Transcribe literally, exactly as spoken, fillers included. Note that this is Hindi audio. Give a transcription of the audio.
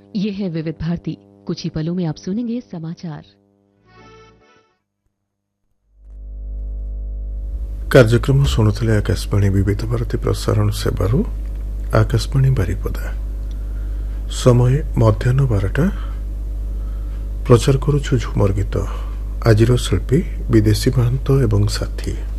ये है विविध भारती। कुछ ही पलों में आप सुनेंगे समाचार। कार्यक्रम शुणुले आकाशवाणी विविध भारती प्रसारण सेवारू आकाशवाणी बारिपदा। समय मध्याह्न बारटा। प्रचार करुछु झुमर गीत। आजिर शिल्पी विदेशी महंत एवं साथी।